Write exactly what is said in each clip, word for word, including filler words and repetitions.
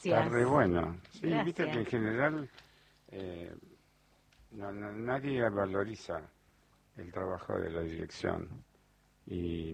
gracias. Está re bueno. Sí, Gracias. viste que en general eh, no, no, nadie valoriza el trabajo de la dirección y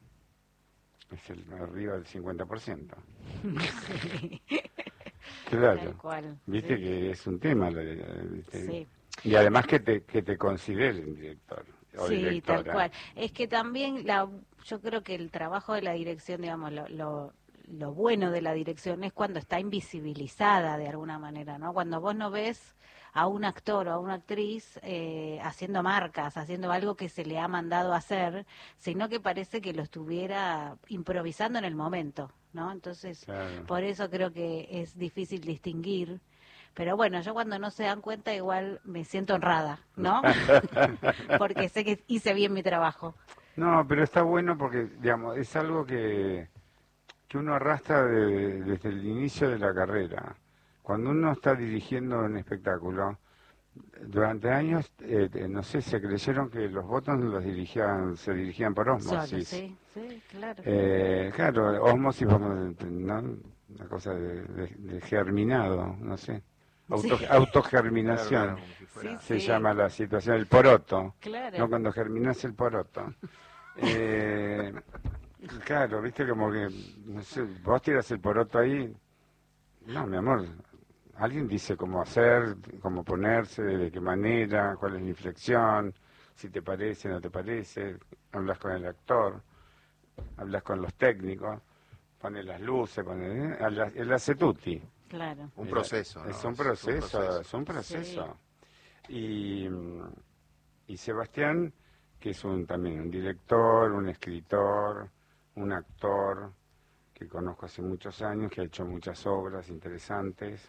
es el, arriba del cincuenta por ciento. Sí. Claro, Tal cual. viste Sí. que es un tema. la- ¿viste? Sí. Y además que te, que te consideren director o Sí, directora. tal cual. Es que también la, yo creo que el trabajo de la dirección, digamos, lo, lo, lo bueno de la dirección es cuando está invisibilizada de alguna manera, ¿no? Cuando vos no ves a un actor o a una actriz eh, haciendo marcas, haciendo algo que se le ha mandado a hacer, sino que parece que lo estuviera improvisando en el momento, ¿no? Entonces, Claro. por eso creo que es difícil distinguir. Pero bueno, yo cuando no se dan cuenta igual me siento honrada, ¿no? Porque sé que hice bien mi trabajo. No, pero está bueno porque, digamos, es algo que, que uno arrastra de- desde el inicio de la carrera. Cuando uno está dirigiendo un espectáculo, durante años, eh, eh, no sé, se creyeron que los votos los dirigían, se dirigían por Solo, ósmosis. sí, sí, claro. Eh, claro, ósmosis, vamos, ¿no? Una cosa de, de- de germinado, no sé. Auto, Sí. autogerminación. Claro, como si fuera- Sí, Se sí. llama la situación, el poroto. Claro. No, cuando germinas el poroto. Eh, claro, viste como que, no sé, vos tiras el poroto ahí. No, mi amor, alguien dice cómo hacer, cómo ponerse, de qué manera, cuál es la inflexión, si te parece, no te parece. Hablas con el actor, hablas con los técnicos, pones las luces, pones, eh, él hace tutti. Claro. Un proceso, ¿no? Es un Es un proceso, proceso. es un proceso. Y, y Sebastián, que es un también un director, un escritor, un actor, que conozco hace muchos años, que ha hecho muchas obras interesantes.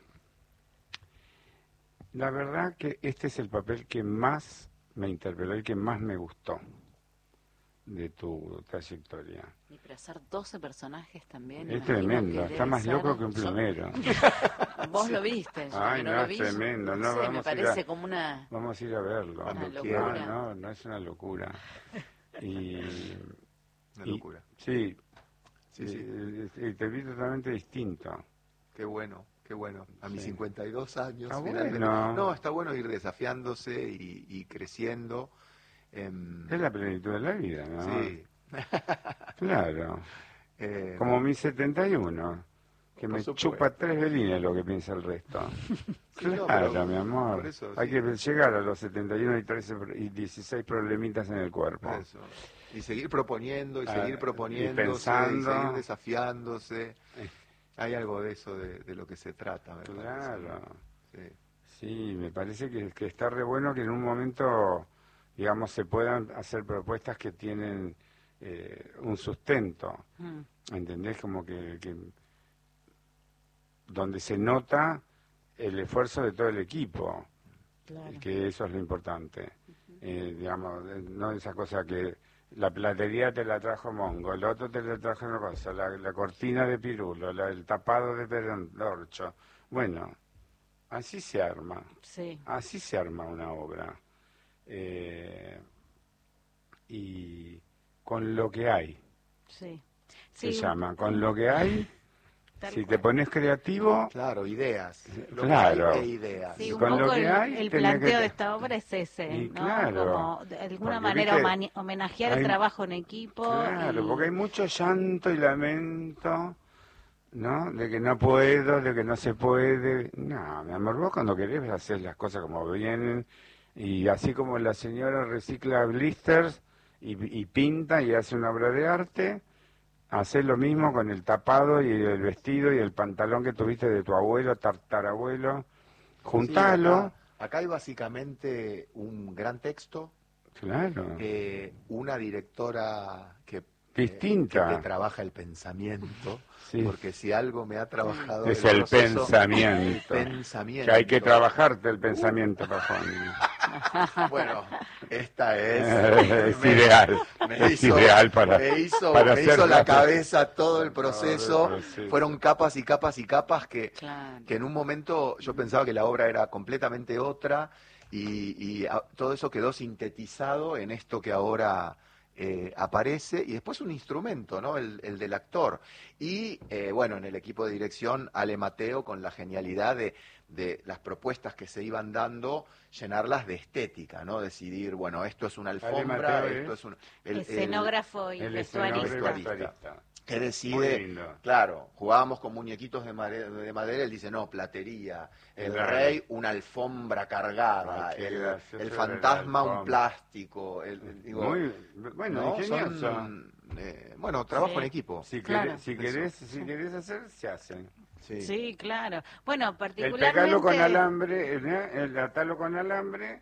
La verdad que este es el papel que más me interpeló y que más me gustó de tu trayectoria. Y para hacer doce personajes también, Es imagino tremendo, que está debe más ser- loco que un Yo- plumero. Vos lo viste, yo Ay, que no, no, lo es vi. tremendo, no, sé, me vamos a ir a- parece como una... Vamos a ir a verlo. Cuando Una quieran. locura. No, no, no es una locura. Y, Una y- locura. sí, Sí, sí. eh, eh, te vi totalmente distinto. Qué bueno, qué bueno. A mis Sí. cincuenta y dos años, Está finalmente. bueno. No, está bueno ir desafiándose y, y creciendo. em, Es la plenitud de la vida, ¿no? Sí. Claro. Eh, Como mi setenta y uno, que Por me supuesto. chupa tres velines lo que piensa el resto. Sí, no, Claro, pero mi amor. por eso, Hay sí. que llegar a los setenta y uno y, trece, pro- y dieciséis problemitas en el cuerpo. eso. Y seguir proponiendo, y Ah, seguir y proponiéndose, y, pensando. seguir desafiándose. Eh. Hay algo de eso, de, de lo que se trata, me parece. Claro. Sí. Sí, me parece que, que está re bueno que en un momento, digamos, se puedan hacer propuestas que tienen eh, un sustento. Mm, ¿Entendés? Como que, que donde se nota el esfuerzo de todo el equipo, claro. que eso es lo importante. Eh, digamos, eh, no esa cosa que la platería te la trajo Mongo, el otro te la trajo una cosa, la, la cortina de Pirulo, la- el tapado de Perondorcho. Bueno, así se arma, Sí, así se arma una obra. Eh, y con lo que hay, sí. se Sí, llama, con lo que hay, tal si te cual. pones creativo, Claro, ideas. Lo Claro. que hay e ideas. Sí, un con lo poco que el, hay, el tenés planteo que- de esta obra es ese, Y ¿no? claro, Como de alguna porque, manera viste, homane- homenajear el hay- trabajo en equipo. Claro, y- porque hay mucho llanto y lamento, ¿no? De que no puedo, de que no se puede. No, mi amor, vos cuando querés hacer las cosas como vienen, y así como la señora recicla blisters y, y pinta y hace una obra de arte, hacés lo mismo con el tapado y el vestido y el pantalón que tuviste de tu abuelo, tartarabuelo. Juntalo. Sí, acá, acá hay básicamente un gran texto, Claro. eh, una directora que, eh, Distinta. que te trabaja el pensamiento, Sí. porque si algo me ha trabajado Es el el proceso, pensamiento. el pensamiento. Que hay que trabajarte el pensamiento, Pajón. Bueno, esta es, Es ideal, es ideal para- me hizo, para me hacer hizo la la- cabeza todo el Todo el proceso. proceso. Fueron capas y capas y capas que, Claro. que en un momento yo pensaba que la obra era completamente otra y, y a- todo eso quedó sintetizado en esto que ahora eh, aparece, y después un instrumento, ¿no? El, el del actor. Y eh, bueno, en el equipo de dirección, Ale Mateo, con la genialidad de, de las propuestas que se iban dando, llenarlas de estética, ¿no? Decidir, bueno, esto es una alfombra, Mateo esto es es un... El, Escenógrafo y el vestuarista. escenógrafo y vestuarista. Que Muy decide, lindo. claro, jugábamos con muñequitos de madera, de madera, él dice, no, platería, el Claro. rey, una alfombra cargada, Ay, qué el, gracioso el era fantasma, la un alfombra. plástico, el, el- digo, Muy, bueno, ¿no? ingenioso. Son, eh, bueno, trabajo Sí. en equipo. Si, Claro. querés, si, querés, si querés hacer, se hace. Sí. Sí, claro. Bueno, El particularmente... pegarlo con alambre, el, el atarlo con alambre,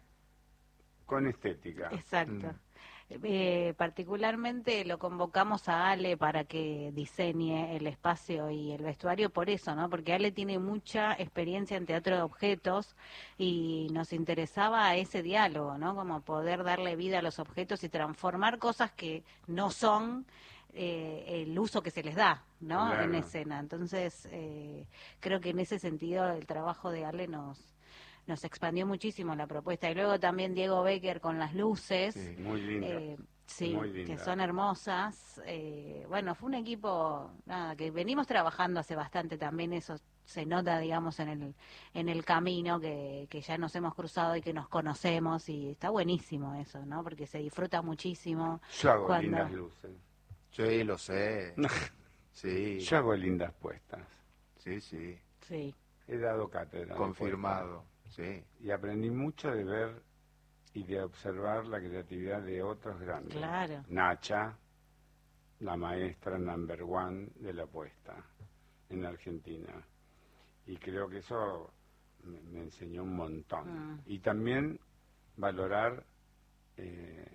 con estética. Exacto. Mm. Eh, particularmente lo convocamos a Ale para que diseñe el espacio y el vestuario por eso, ¿no? Porque Ale tiene mucha experiencia en teatro de objetos y nos interesaba ese diálogo, ¿no? Como poder darle vida a los objetos y transformar cosas que no son eh, el uso que se les da, ¿no? Claro. En escena. Entonces, eh, creo que en ese sentido el trabajo de Ale nos nos expandió muchísimo la propuesta. Y luego también Diego Becker con las luces. Sí. Muy lindo. Eh, sí, Muy linda. que son hermosas. Eh, bueno, fue un equipo, nada, que venimos trabajando hace bastante también, eso se nota, digamos, en el en el camino, que, que ya nos hemos cruzado y que nos conocemos, y está buenísimo eso, ¿no? Porque se disfruta muchísimo. Yo hago cuando- lindas luces. Sí, lo sé. Sí, Yo hago lindas puestas. sí, sí, Sí, He dado cátedra. de confirmado. Sí. puesta. Y aprendí mucho de ver y de observar la creatividad de otros grandes. Claro. Nacha, la maestra number one de la puesta en Argentina. Y creo que eso me, me enseñó un montón. Mm. Y también valorar eh,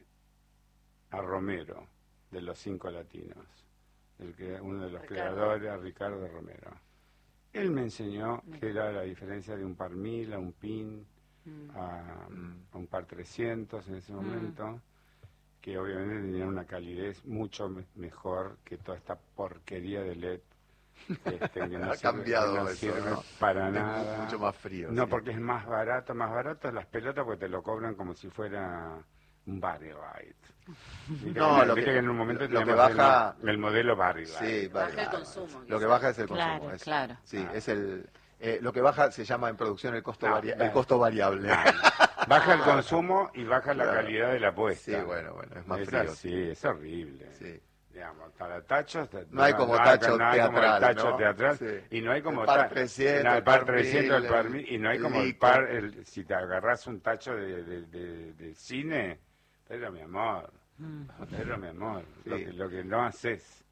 a Romero, de los cinco latinos, el que, uno de los Ricardo. creadores, a Ricardo Romero. Él me enseñó que era la diferencia de un par mil a un pin, Mm. a, Mm. a un par trescientos en ese Mm. momento, que obviamente tenían una calidez mucho me- mejor que toda esta porquería de L E D. Este, que no Ha sirve- cambiado que no eso, sirve ¿no? para Es nada. mucho más frío, No, sí. porque es más barato, más barato las pelotas porque te lo cobran como si fuera un Barry Light. Viste No, que- lo viste que- que en un momento lo que teníamos el baja- mo- el, modelo Barry Sí, Light. vale, Baja el vale. consumo, Lo que quizás. baja es el consumo. Claro, es- claro. Sí, Ah. es el... eh, lo que baja se llama en producción el costo, No, varia- eh. el costo variable. Baja el consumo y baja la Claro. calidad de la puesta. Sí, bueno, bueno, es más Es frío. así, es horrible. Sí. Digamos, para tachos, No hay como tacho no hay como el teatral, tacho ¿no? teatral, Sí. y no hay como El par ta- trescientos, no, el el par par trescientos, el mil, par el- mil, y no hay el como el Lico. par, el, si te agarras un tacho de, de, de- de cine, pero mi amor, Mm. pero mi amor, Sí. lo, que, lo que no haces.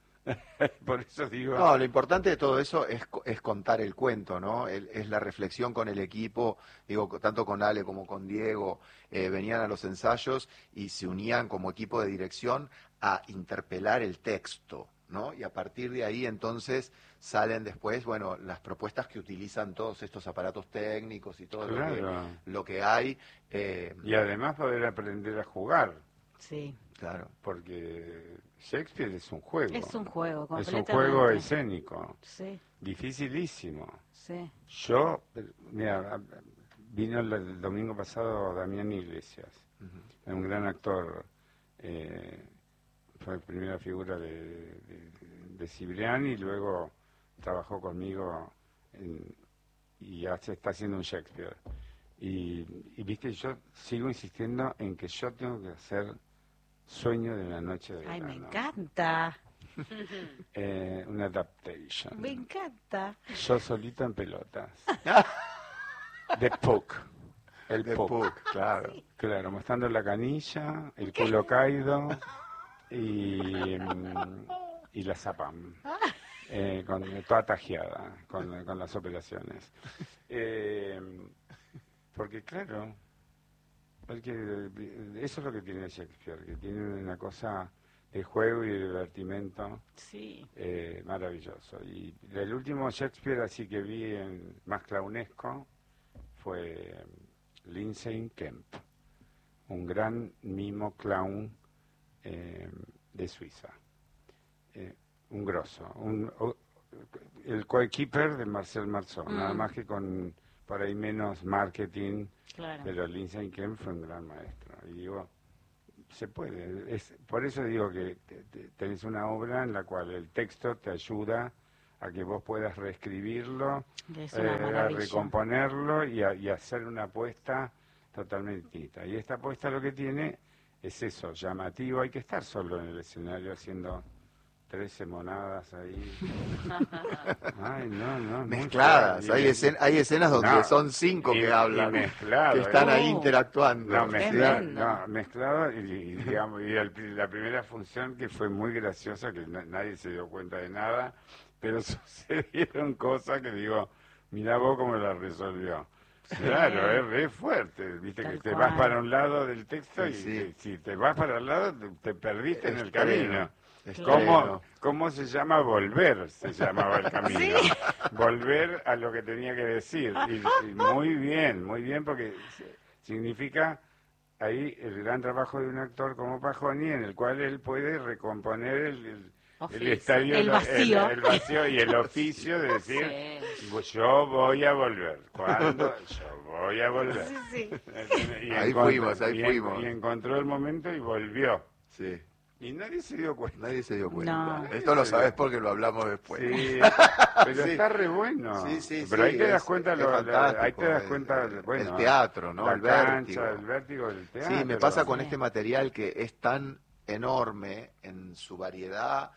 Por eso digo, No, lo importante de todo eso es, co- es contar el cuento, ¿no? El- es la reflexión con el equipo, digo, co- tanto con Ale como con Diego, eh, venían a los ensayos y se unían como equipo de dirección a interpelar el texto, ¿no? Y a partir de ahí entonces salen después, bueno, las propuestas que utilizan todos estos aparatos técnicos y todo lo, claro. que, lo que hay. eh, Y además poder aprender a jugar, Sí, claro. porque Shakespeare es un juego. es un juego, Es un completamente. juego escénico, Sí, dificilísimo. sí. Yo, mira, vino el, el domingo pasado Damián Iglesias, Ujú. es un gran actor, eh, fue primera figura de, de, de Cibrián y luego trabajó conmigo en- y hace, está haciendo un Shakespeare. Y, y viste, yo sigo insistiendo en que yo tengo que hacer Sueño de la Noche de Ay, me Verano. encanta, Eh, una adaptation. me encanta. Yo solito en pelotas. De Puck. El De Puck. Puck, claro. Claro, mostrando la canilla, el culo caído y, mm, y la zapam. Eh, con, toda tajeada con, con las operaciones. Eh, porque claro, porque eso es lo que tiene Shakespeare, que tiene una cosa de juego y de divertimento Sí, eh, maravilloso. Y el último Shakespeare así que vi en, más clownesco fue Lindsay Kemp, un gran mimo clown eh, de Suiza. Eh, un grosso, un, o- el coequiper de Marcel Marceau, Mm. nada más que con por ahí menos marketing, claro. pero Lindsay Kemp fue un gran maestro. Y digo, se puede. Es, por eso digo que te, te, tenés una obra en la cual el texto te ayuda a que vos puedas reescribirlo, Es una eh, a maravilla. recomponerlo y, a, y hacer una apuesta totalmente distinta. Y esta apuesta lo que tiene es eso, llamativo. Hay que estar solo en el escenario haciendo trece monadas ahí. Ay, no, no. Mezcladas. mucho. Hay, Y- escen- hay escenas donde no, son cinco y- que y hablan, mezclado, que están ¿eh? ahí Oh. interactuando. No, mezclado, Tremendo. no, mezclado y, y, digamos, y el- la primera función que fue muy graciosa, que na- nadie se dio cuenta de nada, pero sucedieron cosas que digo, mirá vos cómo la resolvió. Claro, es re fuerte, viste Tal que te cual. vas para un lado del texto y Sí, sí. si, si te vas para el lado te, te perdiste en el Estreno, camino. estreno. ¿Cómo, ¿Cómo se llama volver? Se llamaba el camino. Volver a lo que tenía que decir. Y, y muy bien, muy bien, porque se- significa ahí el gran trabajo de un actor como Pajoni, en el cual él puede recomponer el, el, el Oficio. estadio, El vacío. el, el vacío y el oficio de decir, Sí. yo voy a volver. ¿Cuándo? Yo voy a volver. Sí, sí. Y Ahí encontró- fuimos, ahí y en- fuimos. Y encontró el momento y volvió. Sí, Y nadie se dio cuenta. nadie se dio cuenta. No. Esto lo sabes porque lo hablamos después. Sí, pero Sí. está re bueno. Sí, sí, pero sí, ahí te das es- cuenta, es lo- lo- fantástico, ahí te das el- cuenta, el- bueno, el teatro, ¿no? La El cancha, vértigo. el vértigo del teatro. Sí, me pasa con Sí. este material que es tan enorme en su variedad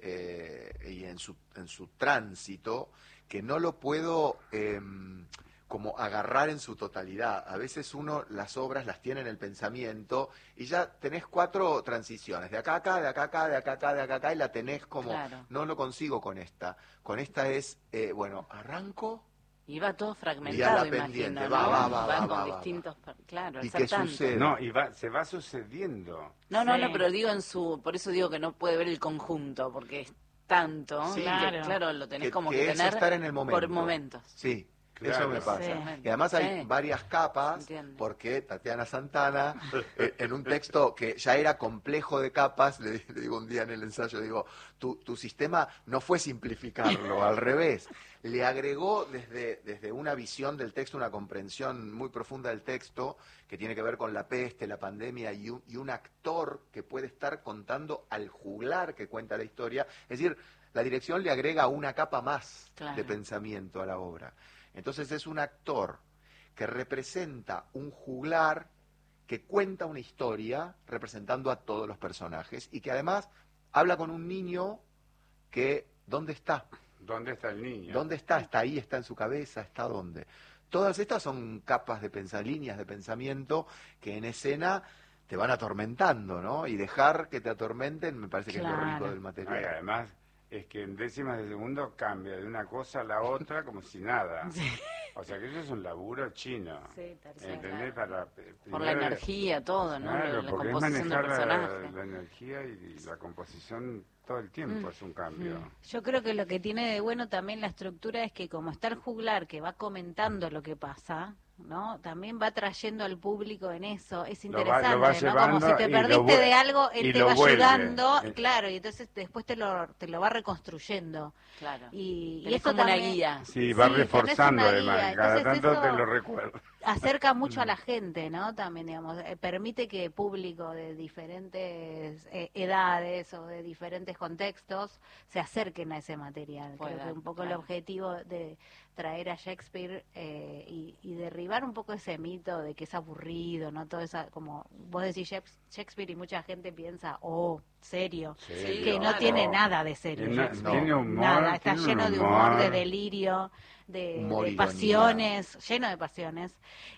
eh, y en su, en su tránsito que no lo puedo eh, como agarrar en su totalidad. A veces uno las obras las tiene en el pensamiento y ya tenés cuatro transiciones, de acá a acá, de acá a acá, de acá a acá, de acá a acá, y la tenés como, Claro. no lo consigo con esta. Con esta es, eh, bueno, arranco. Y va todo Y a fragmentado, la imagino, pendiente, ¿no? va, va, va, va, con va, va. distintos... per- Claro, ¿Y al qué ser tanto. sucede? No, y va, se va sucediendo. No, no, Sí. no, pero digo en su... Por eso digo que no puede ver el conjunto, porque es tanto, Sí. que, Claro. claro, lo tenés Que- como que que, es tener estar en el momento. por momentos. Sí, Claro. eso me pasa. Sí. Y además hay Sí. varias capas, Entiendo. porque Tatiana Santana, eh, en un texto que ya era complejo de capas, le, le digo un día en el ensayo, digo, tu, tu sistema no fue simplificarlo, al revés. Le agregó desde, desde una visión del texto, una comprensión muy profunda del texto, que tiene que ver con la peste, la pandemia, y un, y un actor que puede estar contando al juglar que cuenta la historia. Es decir, la dirección le agrega una capa más Claro. de pensamiento a la obra. Entonces es un actor que representa un juglar que cuenta una historia representando a todos los personajes y que además habla con un niño que, ¿dónde está? ¿Dónde está el niño? ¿Dónde está? ¿Está ahí? ¿Está en su cabeza? ¿Está dónde? Todas estas son capas de pensar, líneas de pensamiento que en escena te van atormentando, ¿no? Y dejar que te atormenten me parece que es lo Claro. rico del Ay, material. además, es que en décimas de segundo cambia de una cosa a la otra como si nada. O sea que eso es un laburo chino. Sí, tal cual. ¿Entendés? Para, eh, Por la primero- energía, todo, ¿no? Claro, la, la porque es composición del manejar la, personaje. la energía y la composición todo el tiempo, Mm. es un cambio. Yo creo que lo que tiene de bueno también la estructura es que como está el juglar que va comentando lo que pasa, ¿no? También va trayendo al público en eso. Es Lo va- interesante, lo va ¿no? Como llevando si te y lo perdiste vuel- de algo, él y te lo va vuelve. ayudando, Eh. claro, y entonces después te lo, te lo va reconstruyendo. Claro. Y, y Tenés eso como una también guía. Sí, va Sí, tenés reforzando una además, guía, cada entonces tanto te eso- lo recuerdo. acerca mucho a la gente, ¿no? También, digamos, eh, permite que público de diferentes eh, edades o de diferentes contextos se acerquen a ese material. Pueda, Creo que un poco el claro. objetivo de traer a Shakespeare eh, y, y derribar un poco ese mito de que es aburrido, ¿no? Todo esa, como vos decís Shaks- Shakespeare y mucha gente piensa, oh, serio, Sí, que no claro. tiene nada de serio. Tiene- Shakespeare. tiene humor, nada, está tiene un lleno de humor, de humor. delirio, de, Humor, de ironía. pasiones, lleno de pasiones.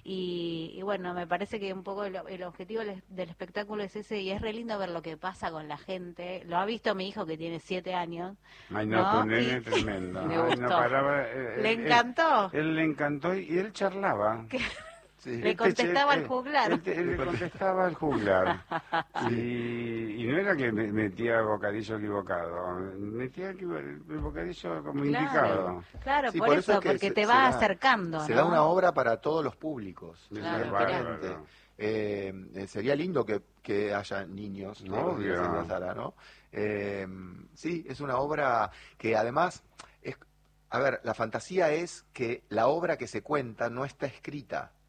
Y, y bueno, me parece que un poco el, el objetivo del, del espectáculo es ese, y es re lindo ver lo que pasa con la gente. Lo ha visto mi hijo que tiene siete años. Ay, no, ¿No? tu nene Y- es tremendo. Le Ay, no gustó. paraba, eh, Le él- encantó. Él, él le encantó y, y él charlaba. Sí. Le contestaba al juglar. Él, te- él le contestaba al juglar. Y, y no era que me- metía bocadillo equivocado, metía equivo- el bocadillo como indicado. Claro, Sí, por, por eso, eso es que porque se- te se va da- acercando. Se ¿no? da una obra para todos los públicos, Eso Claro, es realmente. bárbaro. Eh, eh, sería lindo que, que haya niños todos los días Obvio. en la sala, ¿no? Eh, sí, es una obra que además es, a ver, la fantasía es que la obra que se cuenta no está escrita.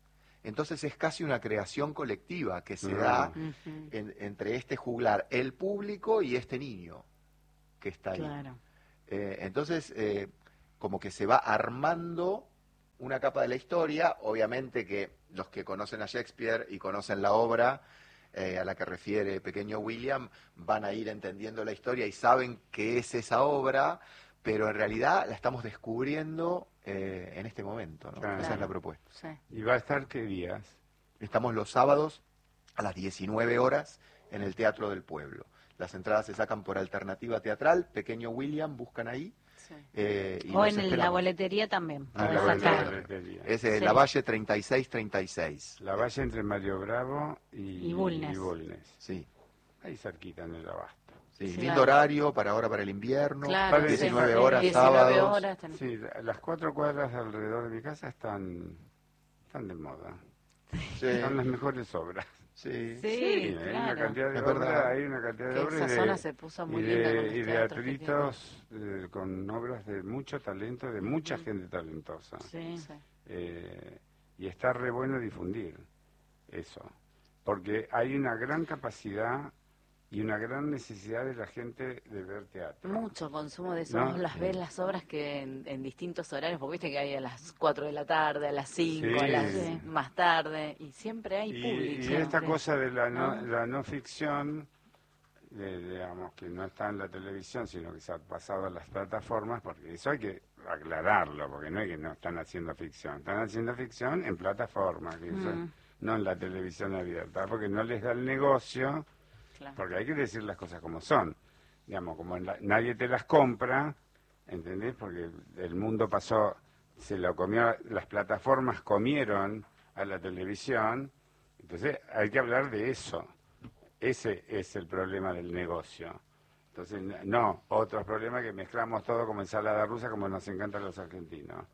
Entonces es casi una creación colectiva que se Mm. da Ujú. en- entre este juglar, el público y este niño que está ahí. Claro. Eh, entonces, eh, como que se va armando una capa de la historia, obviamente que los que conocen a Shakespeare y conocen la obra eh, a la que refiere Pequeño William, van a ir entendiendo la historia y saben qué es esa obra, pero en realidad la estamos descubriendo eh, en este momento, ¿no? Claro. Esa es la propuesta. Sí. ¿Y va a estar qué días? Estamos los sábados a las diecinueve horas en el Teatro del Pueblo. Las entradas se sacan por Alternativa Teatral, Pequeño William, buscan ahí. Sí. eh, y O los en el- la esperamos. boletería también. Ah, podés la la sacar. boletería. boletería. Es eh, Sí. la Valle treinta y seis treinta y seis. La Valle entre Mario Bravo y, Y Bulnes. y Bulnes. Sí, Ahí cerquita en el Abasto. sí. Sí. Lindo Claro. horario para ahora, para el invierno. Claro, Para sí. diecinueve horas, diecinueve sábados. horas, ten- Sí, la- las cuatro cuadras alrededor de mi casa están, están de moda. Sí, Son las mejores obras. sí. Sí, Sí, hay una claro. cantidad de Es obras, verdad. hay una cantidad de que obras esa y de, zona se puso y muy de, linda con los y de teatros que atritos eh, con obras de mucho talento, de mucha gente talentosa. Sí. tiene. Sí. Eh, y está re bueno difundir eso, porque hay una gran capacidad y una gran necesidad de la gente de ver teatro. Mucho consumo de eso. No. Vos las ves las obras que en, en distintos horarios, porque viste que hay a las cuatro de la tarde, a las cinco, Sí. a las Sí. más tarde, y siempre hay Y, público. y esta siempre. cosa de la no, ¿No? la no ficción, de- digamos, que no está en la televisión, sino que se ha pasado a las plataformas, porque eso hay que aclararlo, porque no es que no están haciendo ficción, están haciendo ficción en plataformas, que eso- Mm. no en la televisión abierta, porque no les da el negocio, Claro. porque hay que decir las cosas como son. Digamos, como en la- nadie te las compra, ¿entendés? Porque el mundo pasó, se lo comió, las plataformas comieron a la televisión, entonces hay que hablar de eso. Ese es el problema del negocio. Entonces, no, otros problemas que mezclamos todo como ensalada rusa, como nos encantan los argentinos.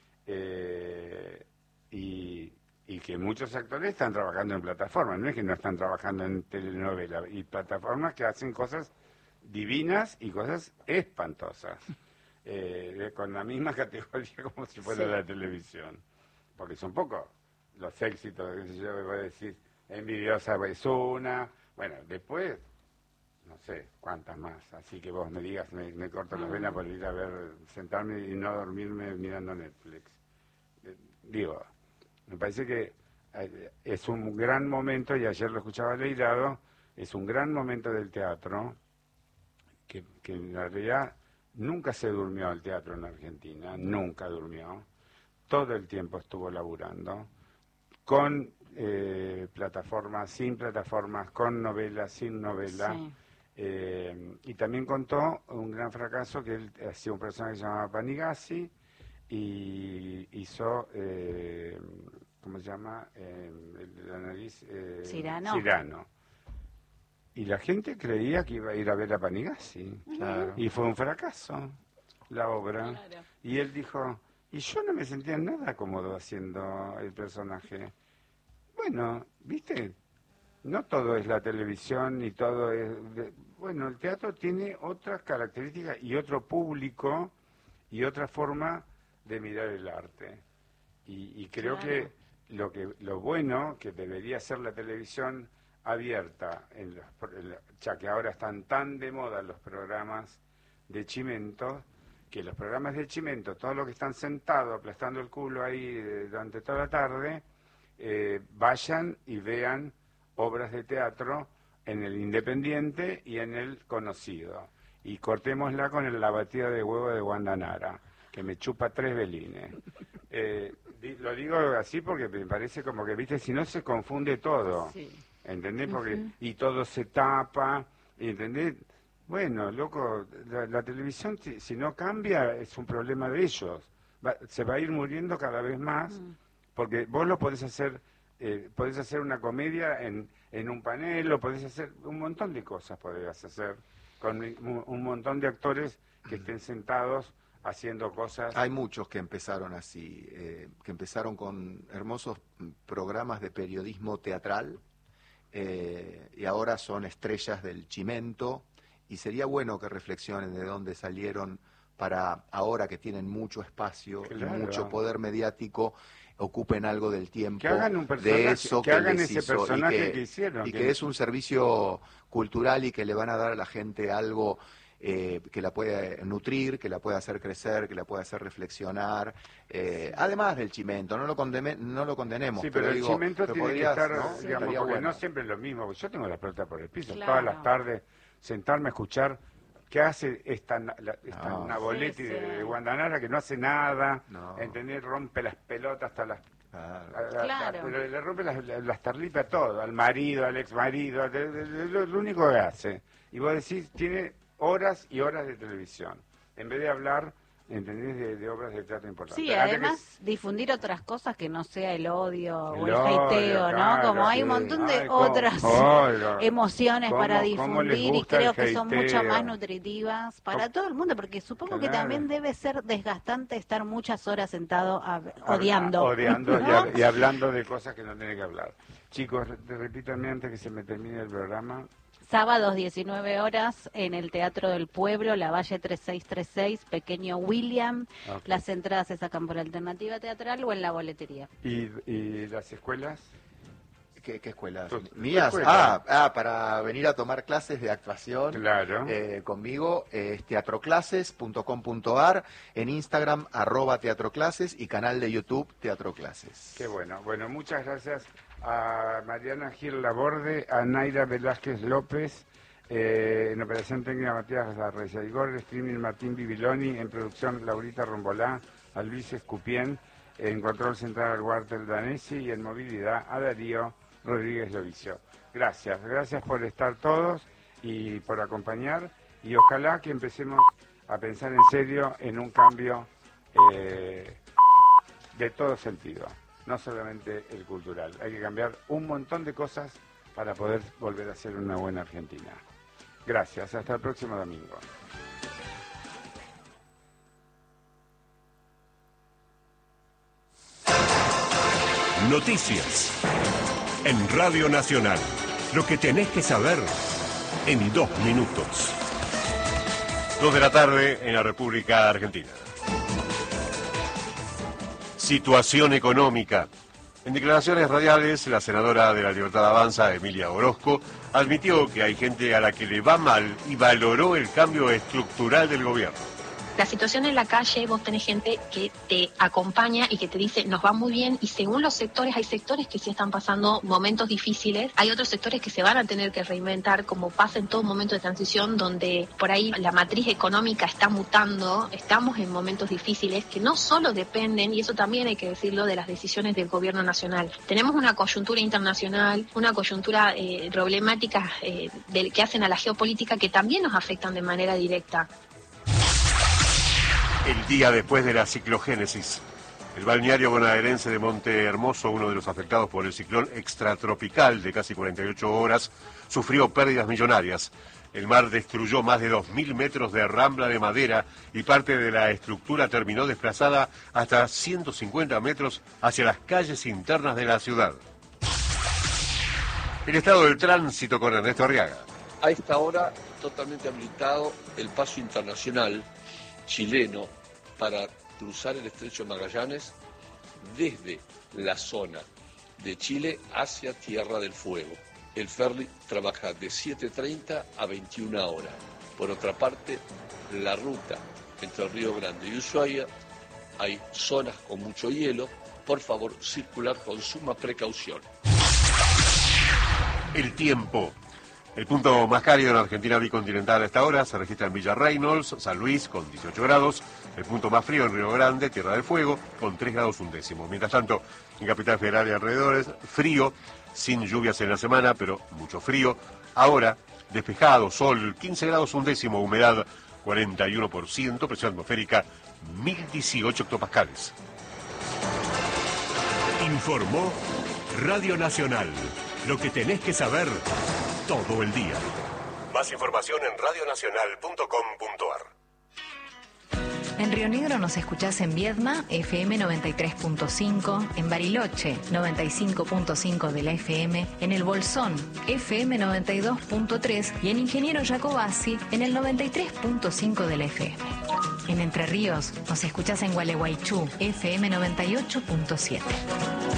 Eh, y, y que muchos actores están trabajando en plataformas, no es que no están trabajando en telenovela, y plataformas que hacen cosas divinas y cosas espantosas, eh, de- con la misma categoría como si fuera Sí. la televisión. Porque son pocos los éxitos, qué sé yo, voy a decir, Envidiosa es una, bueno, después, no sé cuántas más, así que vos me digas, me, me corto las venas por ir a ver, sentarme y no dormirme mirando Netflix. Eh, digo, me parece que eh, es un gran momento, y ayer lo escuchaba Leirado, es un gran momento del teatro, que, que en realidad nunca se durmió el teatro en Argentina, nunca durmió, todo el tiempo estuvo laburando, con eh, plataformas, sin plataformas, con novelas, sin novela. Sí. Eh, y también contó un gran fracaso que él hacía un personaje que se llamaba Panigasi y hizo, eh, ¿cómo se llama? Eh, el de la nariz. Eh, Cyrano. Cyrano. Y la gente creía que iba a ir a ver a Panigasi. Claro. Y fue un fracaso la obra. Claro. Y él dijo, y yo no me sentía nada cómodo haciendo el personaje. Bueno, ¿viste? No todo es la televisión ni todo es... de- bueno, el teatro tiene otras características y otro público y otra forma de mirar el arte. Y, y creo Claro. que lo que lo bueno que debería ser la televisión abierta, en los, pro- en la- ya que ahora están tan de moda los programas de Chimento, que los programas de Chimento, todos los que están sentados aplastando el culo ahí eh, durante toda la tarde, eh, vayan y vean obras de teatro en el Independiente y en el Conocido. Y cortémosla con el- la batida de huevo de Guandanara, que me chupa tres velines. Eh, di- lo digo así porque me parece como que, viste, si no se confunde todo. Sí. ¿Entendés? Porque, y todo se tapa, ¿entendés? Bueno, loco, la, la televisión, si, si no cambia, es un problema de ellos. Va- se va a ir muriendo cada vez más, porque vos lo podés hacer, eh, podés hacer una comedia en, en un panel, o podés hacer un montón de cosas, podés hacer, con un, un montón de actores que estén sentados haciendo cosas. Hay muchos que empezaron así, eh, que empezaron con hermosos mm, programas de periodismo teatral eh, y ahora son estrellas del Chimento, y sería bueno que reflexionen de dónde salieron para ahora que tienen mucho espacio Claro. y mucho poder mediático, ocupen algo del tiempo Que hagan un personaje, de eso que que, hagan les ese hizo, personaje y que, que hicieron, y que- que es un servicio cultural y que le van a dar a la gente algo eh, que la puede nutrir, que la puede hacer crecer, que la puede hacer reflexionar, eh, además del chimento, no lo, condeme, no lo condenemos, Sí, pero, el digo, chimento pero tiene podrías, que estar, ¿no? digamos, Estaría porque bueno. no siempre es lo mismo. Yo tengo la pelota por el piso, Claro. todas las tardes, sentarme a escuchar qué hace esta, la, esta No. Navoletti Sí, sí. de, de Guandanara, que no hace nada, No. ¿entendés? Rompe las pelotas hasta las... Claro. a- a- a- Claro. pero le rompe las, las, las tarlipas a todo, al marido, al ex marido, lo, lo único que hace. Y vos decís, tiene horas y horas de televisión, en vez de hablar, ¿entendés? De, de obras de teatro importantes. Sí, Antes que- además difundir otras cosas que no sea el odio o El el odio, hateo, ¿no? claro, Como hay un sí. montón de Ay, cómo- otras oiga, emociones cómo- para cómo les difundir y gusta el creo que son mucho hateo. más nutritivas para todo el mundo, porque supongo que Claro. también debe ser desgastante estar muchas horas sentado a- Habla- odiando. odiando y, ¿no? hab- y hablando de cosas que no tiene que hablar. Chicos, re- te repítanme antes que se me termine el programa. Sábados diecinueve horas en el Teatro del Pueblo, La Valle tres seis tres seis, Pequeño William. Ok. Las entradas se sacan por Alternativa Teatral o en la boletería. ¿Y, y las escuelas? ¿Qué, qué escuelas? Tu- tu ¿Mías? escuela. Ah, ah, para venir a tomar clases de actuación. Claro. Eh, conmigo es teatroclases punto com punto ar, en Instagram arroba teatroclases y canal de YouTube Teatroclases. Qué bueno. Bueno, muchas gracias a Mariana Gil Laborde, a Naira Velázquez López, eh, en operación técnica Matías Arreza Igor, streaming Martín Bibiloni, en producción Laurita Rombolá, a Luis Escupien, en control central Walter Danesi y en movilidad a Darío Rodríguez Lovicio. Gracias, gracias por estar todos y por acompañar y ojalá que empecemos a pensar en serio en un cambio eh, de todo sentido, no solamente el cultural. Hay que cambiar un montón de cosas para poder volver a ser una buena Argentina. Gracias, hasta el próximo domingo. Noticias en Radio Nacional. Lo que tenés que saber en dos minutos. Dos de la tarde en la República Argentina. Situación económica. En declaraciones radiales, la senadora de la Libertad Avanza, Emilia Orozco, admitió que hay gente a la que le va mal y valoró el cambio estructural del gobierno. La situación en la calle, vos tenés gente que te acompaña y que te dice, nos va muy bien, y según los sectores, hay sectores que sí están pasando momentos difíciles, hay otros sectores que se van a tener que reinventar, como pasa en todo momento de transición, donde por ahí la matriz económica está mutando, estamos en momentos difíciles que no solo dependen, y eso también hay que decirlo, de las decisiones del gobierno nacional. Tenemos una coyuntura internacional, una coyuntura eh, problemática eh, del, que hacen a la geopolítica que también nos afectan de manera directa. El día después de la ciclogénesis, el balneario bonaerense de Monte Hermoso, uno de los afectados por el ciclón extratropical de casi cuarenta y ocho horas, sufrió pérdidas millonarias. El mar destruyó más de dos mil metros de rambla de madera y parte de la estructura terminó desplazada hasta ciento cincuenta metros hacia las calles internas de la ciudad. El estado del tránsito con Ernesto Arriaga. A esta hora, totalmente habilitado el paso internacional chileno para cruzar el estrecho de Magallanes desde la zona de Chile hacia Tierra del Fuego. El ferry trabaja de siete treinta a veintiuna horas. Por otra parte, la ruta entre Río Grande y Ushuaia, hay zonas con mucho hielo. Por favor, circular con suma precaución. El tiempo. El punto más cálido en la Argentina bicontinental a esta hora se registra en Villa Reynolds, San Luis, con dieciocho grados. El punto más frío en Río Grande, Tierra del Fuego, con tres grados un décimo. Mientras tanto, en Capital Federal y alrededores, frío, sin lluvias en la semana, pero mucho frío. Ahora, despejado, sol, quince grados un décimo, humedad cuarenta y uno por ciento, presión atmosférica mil dieciocho hectopascales. Informó Radio Nacional. Lo que tenés que saber todo el día. Más información en radionacional punto com punto ar. En Río Negro nos escuchás en Viedma, F M noventa y tres punto cinco, en Bariloche, noventa y cinco punto cinco de la F M, en El Bolsón, F M noventa y dos punto tres y en Ingeniero Jacobasi, en el noventa y tres punto cinco de la F M. En Entre Ríos nos escuchás en Gualeguaychú, F M noventa y ocho punto siete.